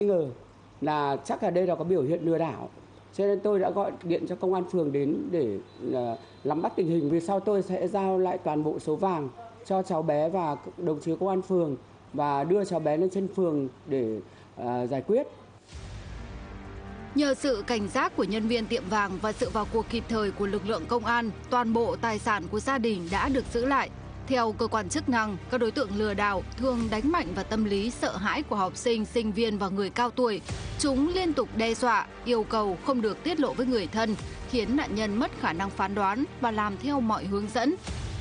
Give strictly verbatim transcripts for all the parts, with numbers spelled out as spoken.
ngờ là chắc là đây là có biểu hiện lừa đảo, cho nên tôi đã gọi điện cho công an phường đến để uh, nắm bắt tình hình. Vì sau tôi sẽ giao lại toàn bộ số vàng cho cháu bé và đồng chí công an phường và đưa cháu bé lên trên phường để uh, giải quyết. Nhờ sự cảnh giác của nhân viên tiệm vàng và sự vào cuộc kịp thời của lực lượng công an, toàn bộ tài sản của gia đình đã được giữ lại. Theo cơ quan chức năng, các đối tượng lừa đảo thường đánh mạnh vào tâm lý sợ hãi của học sinh, sinh viên và người cao tuổi. Chúng liên tục đe dọa, yêu cầu không được tiết lộ với người thân, khiến nạn nhân mất khả năng phán đoán và làm theo mọi hướng dẫn.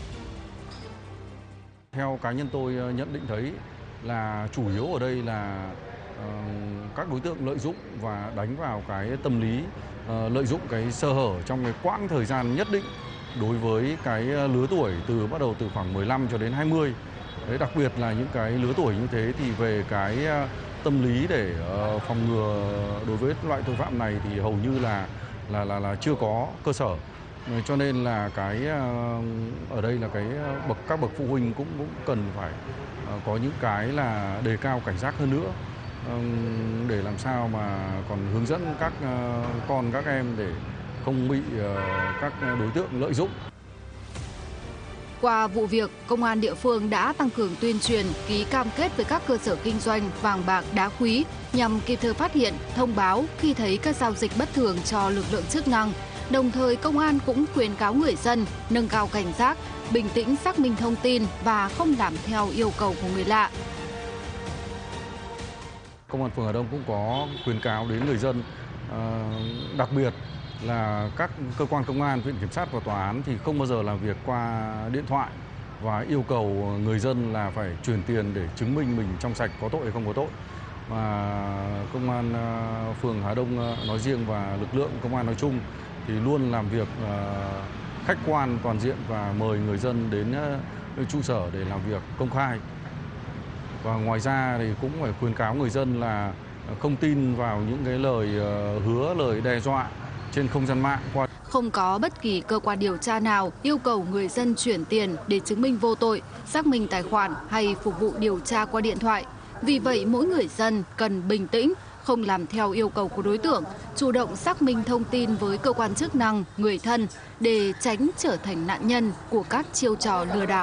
Theo cá nhân tôi nhận định thấy là chủ yếu ở đây là uh, các đối tượng lợi dụng và đánh vào cái tâm lý, uh, lợi dụng cái sơ hở trong cái quãng thời gian nhất định đối với cái lứa tuổi từ bắt đầu từ khoảng mười lăm cho đến hai mươi. Đấy, đặc biệt là những cái lứa tuổi như thế thì về cái tâm lý để uh, phòng ngừa đối với loại tội phạm này thì hầu như là là là, là chưa có cơ sở. Cho nên là cái uh, ở đây là cái bậc các bậc phụ huynh cũng cũng cần phải uh, có những cái là đề cao cảnh giác hơn nữa, uh, để làm sao mà còn hướng dẫn các uh, con các em để không bị uh, các đối tượng lợi dụng. Qua vụ việc, công an địa phương đã tăng cường tuyên truyền, ký cam kết với các cơ sở kinh doanh vàng bạc đá quý nhằm kịp thời phát hiện, thông báo khi thấy các giao dịch bất thường cho lực lượng chức năng. Đồng thời, công an cũng khuyến cáo người dân nâng cao cảnh giác, bình tĩnh xác minh thông tin và không làm theo yêu cầu của người lạ. Công an phường Hà Đông cũng có khuyến cáo đến người dân, đặc biệt là các cơ quan công an, viện kiểm sát và tòa án thì không bao giờ làm việc qua điện thoại và yêu cầu người dân là phải chuyển tiền để chứng minh mình trong sạch, có tội hay không có tội. Mà công an phường Hà Đông nói riêng và lực lượng công an nói chung thì luôn làm việc khách quan, toàn diện và mời người dân đến trụ sở để làm việc công khai. Và ngoài ra thì cũng phải khuyến cáo người dân là không tin vào những cái lời hứa, lời đe dọa trên không gian mạng. Qua Không có bất kỳ cơ quan điều tra nào yêu cầu người dân chuyển tiền để chứng minh vô tội, xác minh tài khoản hay phục vụ điều tra qua điện thoại. Vì vậy, mỗi người dân cần bình tĩnh, không làm theo yêu cầu của đối tượng, chủ động xác minh thông tin với cơ quan chức năng, người thân để tránh trở thành nạn nhân của các chiêu trò lừa đảo.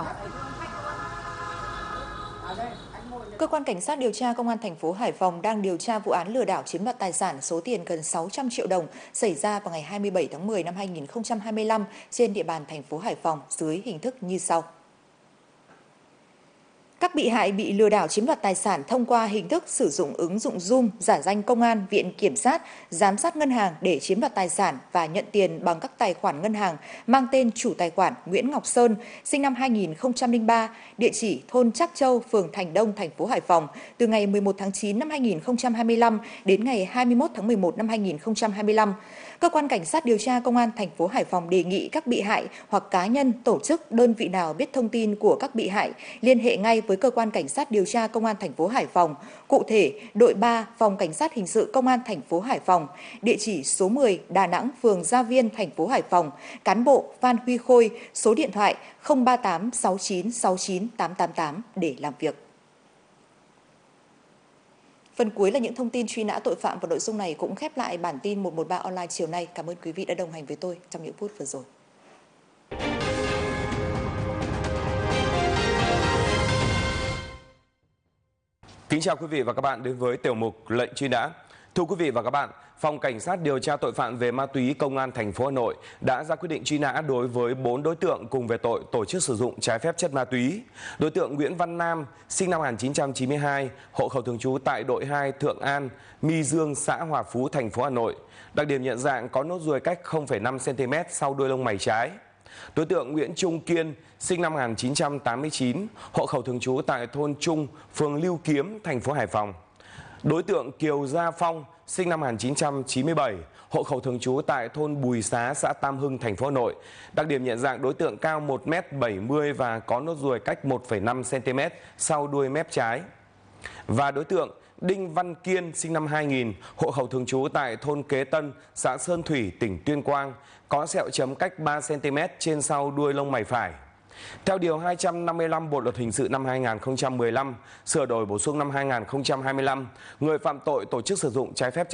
Cơ quan Cảnh sát điều tra Công an thành phố Hải Phòng đang điều tra vụ án lừa đảo chiếm đoạt tài sản số tiền gần sáu trăm triệu đồng xảy ra vào ngày hai mươi bảy tháng mười năm hai nghìn không trăm hai mươi lăm trên địa bàn thành phố Hải Phòng dưới hình thức như sau. Các bị hại bị lừa đảo chiếm đoạt tài sản thông qua hình thức sử dụng ứng dụng Zoom giả danh công an, viện kiểm sát, giám sát ngân hàng để chiếm đoạt tài sản và nhận tiền bằng các tài khoản ngân hàng mang tên chủ tài khoản Nguyễn Ngọc Sơn, sinh năm hai nghìn không trăm lẻ ba, địa chỉ thôn Trắc Châu, phường Thành Đông, thành phố Hải Phòng, từ ngày mười một tháng chín năm hai nghìn không trăm hai mươi lăm đến ngày hai mươi mốt tháng mười một năm hai nghìn không trăm hai mươi lăm. Cơ quan Cảnh sát điều tra Công an thành phố Hải Phòng đề nghị các bị hại hoặc cá nhân, tổ chức, đơn vị nào biết thông tin của các bị hại liên hệ ngay với Cơ quan Cảnh sát điều tra Công an thành phố Hải Phòng, cụ thể đội ba Phòng Cảnh sát hình sự Công an thành phố Hải Phòng, địa chỉ số mười Đà Nẵng, phường Gia Viên, thành phố Hải Phòng, cán bộ Phan Huy Khôi, số điện thoại không ba tám sáu chín sáu chín tám tám tám để làm việc. Phần cuối là những thông tin truy nã tội phạm và nội dung này cũng khép lại bản tin một một ba online chiều nay. Cảm ơn quý vị đã đồng hành với tôi trong những phút vừa rồi. Kính chào quý vị và các bạn đến với tiểu mục lệnh truy nã. Thưa quý vị và các bạn, Phòng Cảnh sát điều tra tội phạm về ma túy Công an thành phố Hà Nội đã ra quyết định truy nã đối với bốn đối tượng cùng về tội tổ chức sử dụng trái phép chất ma túy. Đối tượng Nguyễn Văn Nam, sinh năm một nghìn chín trăm chín mươi hai, hộ khẩu thường trú tại đội hai Thượng An, My Dương, xã Hòa Phú, thành phố Hà Nội. Đặc điểm nhận dạng có nốt ruồi cách không phẩy năm xăng-ti-mét sau đuôi lông mày trái. Đối tượng Nguyễn Trung Kiên, sinh năm một nghìn chín trăm tám mươi chín, hộ khẩu thường trú tại thôn Trung, phường Lưu Kiếm, thành phố Hải Phòng. Đối tượng Kiều Gia Phong, sinh năm một nghìn chín trăm chín mươi bảy, hộ khẩu thường trú tại thôn Bùi Xá, xã Tam Hưng, thành phố Hà Nội. Đặc điểm nhận dạng đối tượng cao một mét bảy mươi và có nốt ruồi cách một phẩy năm xăng-ti-mét sau đuôi mép trái. Và đối tượng Đinh Văn Kiên, sinh năm hai nghìn, hộ khẩu thường trú tại thôn Kế Tân, xã Sơn Thủy, tỉnh Tuyên Quang, có sẹo chấm cách ba xăng-ti-mét trên sau đuôi lông mày phải. Theo Điều hai trăm năm mươi lăm Bộ Luật Hình sự năm hai nghìn không trăm mười lăm, sửa đổi bổ sung năm hai nghìn không trăm hai mươi lăm, người phạm tội tổ chức sử dụng trái phép